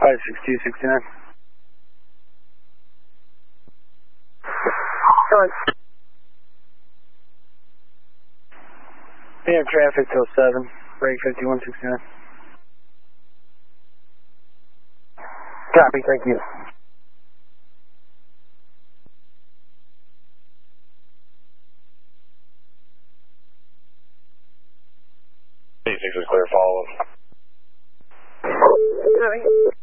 56269. We have traffic till 7, break 5169. Copy, thank you. P6 is clear, follow up. Copy.